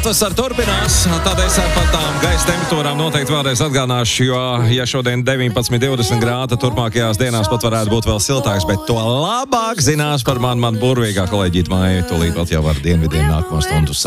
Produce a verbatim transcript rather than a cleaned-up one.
Atvasar turpinās, tādēļ par tām gaisa temperatūrām noteikti vēlreiz atgādināšu, jo, ja šodien deviņpadsmit, divdesmit grādi, turpmākajās dienās pat varētu būt vēl siltāks, bet to labāk zinās par mani man burvīgā kolēģīta Maija, tūlīt pat jau var dienvidiem nākamo stundu